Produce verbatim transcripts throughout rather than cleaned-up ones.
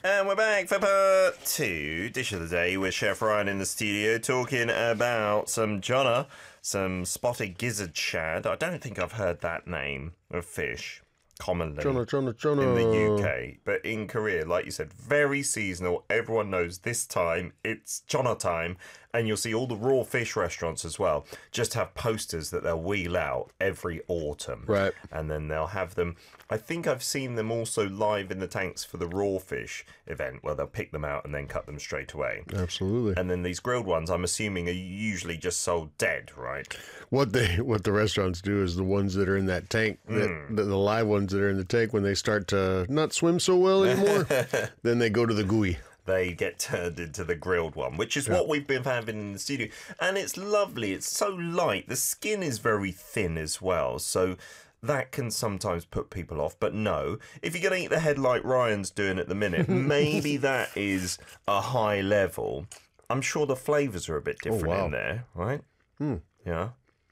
And we're back for part two, Dish of the Day, with Chef Ryan in the studio talking about some Jonna, some spotted gizzard shad. I don't think I've heard that name of fish commonly Jonna, Jonna, Jonna. in the U K, but in Korea, like you said, very seasonal. Everyone knows this time it's Jonna time, and you'll see all the raw fish restaurants as well just have posters that they'll wheel out every autumn, Right. and then they'll have them. I think I've seen them also live in the tanks for the raw fish event, where they'll pick them out and then cut them straight away. Absolutely. And then these grilled ones, I'm assuming, are usually just sold dead, right? What they what the restaurants do is the ones that are in that tank, that, Mm. the, the live ones that are in the tank, when they start to not swim so well anymore, then they go to the gooey. They get turned into the grilled one, which is what we've been having in the studio. And it's lovely. It's so light. The skin is very thin as well. So that can sometimes put people off. But no, if you're going to eat the head like Ryan's doing at the minute, maybe that is a high level. I'm sure the flavours are a bit different wow. in there, right? Hmm. Yeah.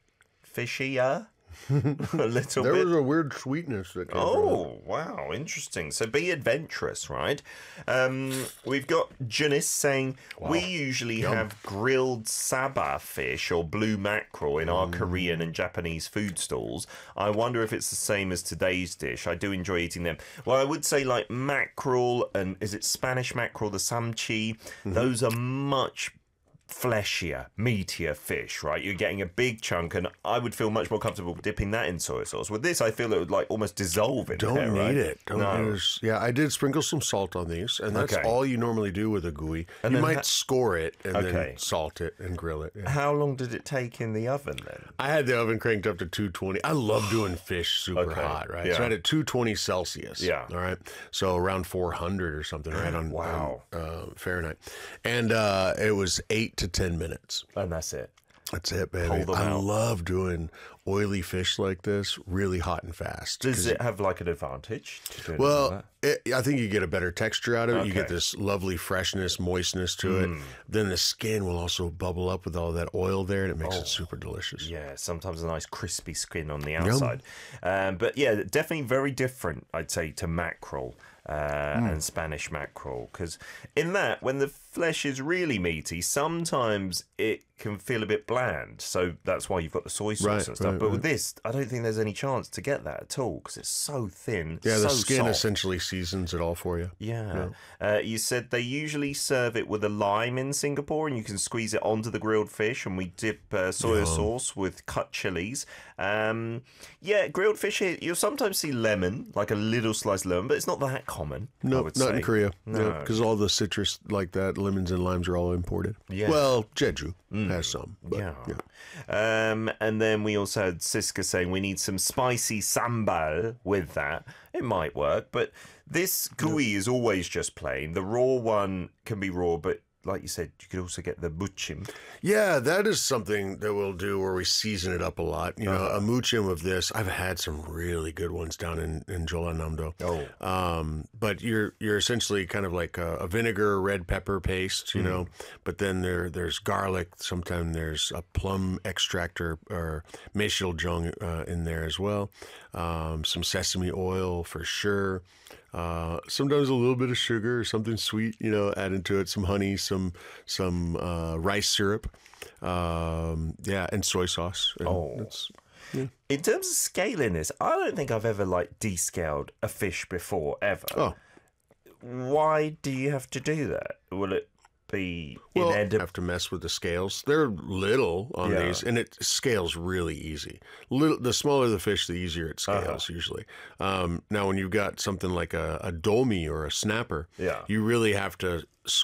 Fishier? a little There bit. was a weird sweetness that came from it. Oh, wow, interesting. So be adventurous, right? Um, we've got Janice saying, we usually have grilled saba fish or blue mackerel in our Korean and Japanese food stalls. I wonder if it's the same as today's dish. I do enjoy eating them. Well, I would say like mackerel and, is it Spanish mackerel, the samchi? Mm-hmm. Those are much fleshier, meatier fish, right? You're getting a big chunk, and I would feel much more comfortable dipping that in soy sauce. With this, I feel it would like almost dissolve in Don't there, need right? it. Don't No. use- yeah, I did sprinkle some salt on these, and that's Okay. all you normally do with a gooey. And you then might ha- score it and Okay. then salt it and grill it. Yeah. How long did it take in the oven then? I had the oven cranked up to two twenty. I love doing fish super Okay. hot, right? Yeah. So I had it two twenty Celsius. Yeah. All right. So around four hundred or something, right? On, Wow. on, uh, Fahrenheit. And uh, it was eight to ten minutes. And that's it. That's it, baby. Hold them I out. love doing oily fish like this, really hot and fast. Does 'Cause- it have like an advantage? to doing it like Well, that? it, I think you get a better texture out of it. You get Okay. this lovely freshness, moistness to it. Then the skin will also bubble up with all that oil there, and it makes it super delicious. Yeah, sometimes a nice crispy skin on the outside. Um, but yeah, definitely very different, I'd say, to mackerel uh, and Spanish mackerel. Because in that, when the flesh is really meaty, sometimes it can feel a bit bland. So that's why you've got the soy sauce Right, and stuff. right, but with right. this, I don't think there's any chance to get that at all because it's so thin. Yeah, the so skin soft. essentially seasons it all for you. Yeah. Uh, you said they usually serve it with a lime in Singapore, and you can squeeze it onto the grilled fish, and we dip uh, soy sauce with cut chilies. Um, yeah, grilled fish here, you'll sometimes see lemon, like a little sliced lemon, but it's not that common, I No, would not say. in Korea. No. Because all the citrus like that, lemons and limes are all imported. Yeah. Well, Jeju has some. But, Yeah. yeah. Um, and then we also had Siska saying we need some spicy sambal with that. It might work, but this gooey is always just plain. The raw one can be raw, but like you said, you could also get the buchim. Yeah, that is something that we'll do where we season it up a lot. You know, Uh-huh. a muchim of this, I've had some really good ones down in, in Jeollanam-do. Oh. Um, but you're you're essentially kind of like a, a vinegar, red pepper paste, you Mm. know, but then there there's garlic. Sometimes there's a plum extract or, or meishiljeong uh, in there as well. Um, some sesame oil for sure. Uh, sometimes a little bit of sugar or something sweet, you know, add into it. Some honey, some some uh, rice syrup, um, yeah, and soy sauce. And Oh. that's- In terms of scaling this, I don't think I've ever like descaled a fish before ever. Oh. Why do you have to do that? Will it be Well, in end have to mess with the scales. They're little on Yeah. these, and it scales really easy. Little, the smaller the fish, the easier it Uh-huh. scales usually. Um, now, when you've got something like a, a domi or a snapper, Yeah. you really have to s-